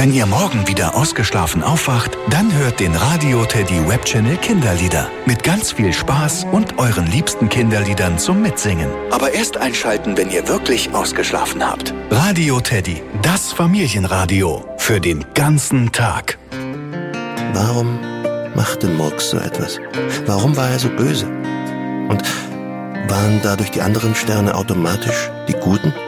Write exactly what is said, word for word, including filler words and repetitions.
Wenn ihr morgen wieder ausgeschlafen aufwacht, dann hört den Radio Teddy Webchannel Kinderlieder. Mit ganz viel Spaß und euren liebsten Kinderliedern zum Mitsingen. Aber erst einschalten, wenn ihr wirklich ausgeschlafen habt. Radio Teddy, das Familienradio. Für den ganzen Tag. Warum machte Murks so etwas? Warum war er so böse? Und waren dadurch die anderen Sterne automatisch die Guten?